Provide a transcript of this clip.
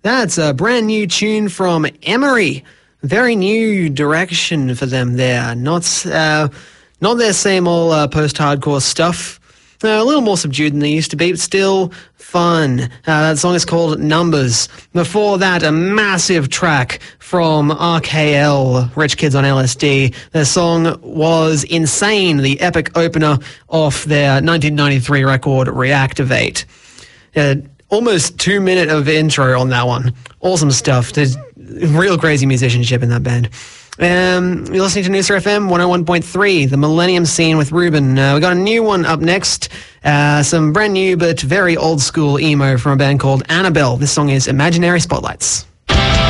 That's a brand new tune from Emery. Very new direction for them there. Not their same old post-hardcore stuff. A little more subdued than they used to be, but still fun. That song is called Numbers. Before that, a massive track from RKL, Rich Kids on LSD. Their song was Insane, the epic opener of their 1993 record, Reactivate. Almost 2 minute of intro on that one. Awesome stuff. There's real crazy musicianship in that band. You're listening to Noosa FM 101.3, the Millennium Scene with Ruben. We got a new one up next. Some brand new but very old school emo from a band called Annabelle. This song is Imaginary Spotlights.